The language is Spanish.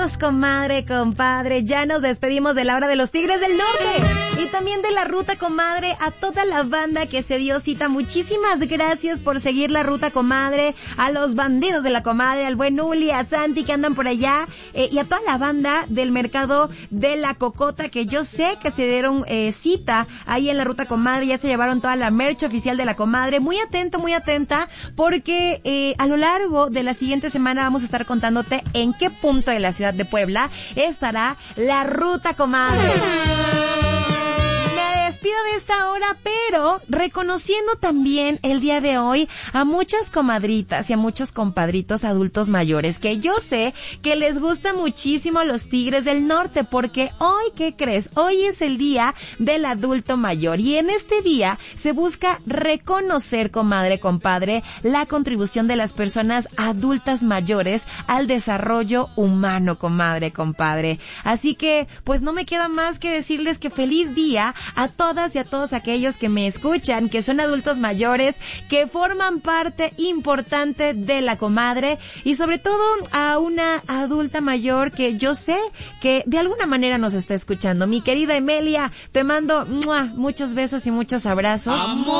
Vámonos, comadre, compadre. Ya nos despedimos de la hora de los Tigres del Norte. Y también de la ruta, comadre, a toda la banda que se dio cita. Muchísimas gracias por seguir la ruta, comadre. A los bandidos de la comadre, al buen Uli, a Santi que andan por allá. Y a toda la banda del mercado de la Cocota, que yo sé que se dieron cita ahí en la ruta, comadre. Ya se llevaron toda la merch oficial de la comadre. Muy atento, muy atenta, porque a lo largo de la siguiente semana vamos a estar contándote en qué punto de la ciudad de Puebla estará la ruta, comadre. Me despido de esta hora, pero reconociendo también el día de hoy a muchas comadritas y a muchos compadritos adultos mayores, que yo sé que les gusta muchísimo los Tigres del Norte, porque hoy, ¿qué crees? Hoy es el día del adulto mayor, y en este día se busca reconocer, comadre, compadre, la contribución de las personas adultas mayores al desarrollo humano, comadre, compadre. Así que, pues no me queda más que decirles que feliz día a todas y a todos aquellos que me escuchan, que son adultos mayores, que forman parte importante de la comadre, y sobre todo a una adulta mayor que yo sé que de alguna manera nos está escuchando. Mi querida Emelia, te mando muchos besos y muchos abrazos.